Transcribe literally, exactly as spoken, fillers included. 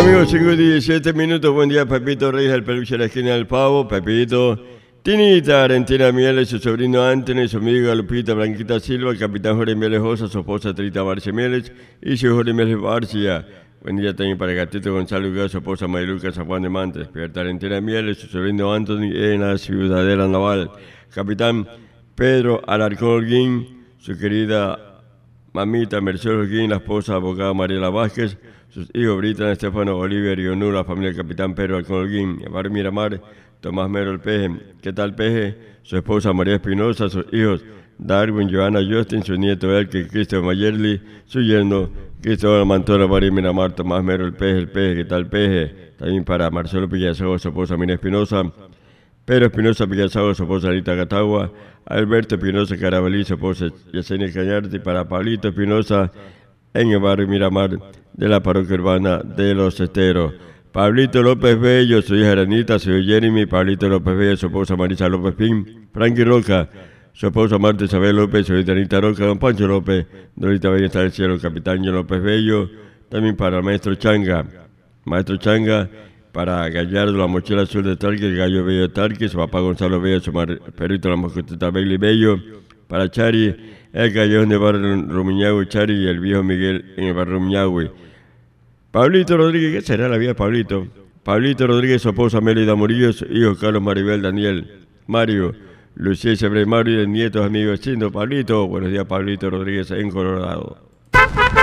amigos, cinco y diecisiete minutos. Buen día, Pepito Reyes, el peluche de la esquina del pavo. Pepito, Tinita, Arentina Mieles, su sobrino Anthony, su amiga Lupita Blanquita Silva, el capitán Jorge Mieles Osa, su esposa Trita Marcia Mieles y su Jorge Mieles Barcia. Buen día también para Gatito Gonzalo Gas, su esposa Mariluca San Juan de Mantes. Despierta Arentina Mieles, su sobrino Anthony en la Ciudadela Naval. Capitán Pedro Alarcón Holguín, su querida mamita Mercedes Holguín, la esposa abogada Mariela Vázquez, sus hijos Britan, Estefano, Oliver y Onur, la familia del capitán Pedro Alarcón Holguín, Bar Miramar, Tomás Mero el Peje. ¿Qué tal Peje? Su esposa María Espinosa, sus hijos Darwin, Joana, Justin, su nieto Elke, Cristian Mayerli, su yerno Cristóbal Mantora, María Miramar, Tomás Mero el Peje, el Peje. ¿Qué tal Peje? También para Marcelo Pillazago, su esposa Mina Espinosa, Pedro Espinosa Pillazago, su esposa Anita Catagua, Alberto Espinosa Carabalí, su esposa Yesenia Cañarte, y para Pablito Espinosa en el barrio Miramar de la parroquia urbana de Los Esteros. Pablito López Bello, su hija Aranita, su hijo Jeremy, Pablito López Bello, su esposa Marisa López Pin, Frankie Roca, su esposa Marta Isabel López, su hija Anita Roca, don Pancho López, Dorita Bella está del cielo, capitán John López Bello, también para el maestro Changa, maestro Changa, para Gallardo, la mochila azul de Tarque, el gallo Bello de Tarque, su papá Gonzalo Bello, su perrito la mosquetita Bailey Bello, para Chari, el callejón de barrio Rumiñahui, Chari y el viejo Miguel en el barrio Rumiñahui. Pablito Rodríguez, ¿qué será la vida de Pablito? Pablito Rodríguez, su esposa Mélida Murillo, su hijo Carlos Maribel Daniel, Mario, Lucía Sebre Mario y el nieto amigo vecino Pablito. Buenos días, Pablito Rodríguez en Colorado.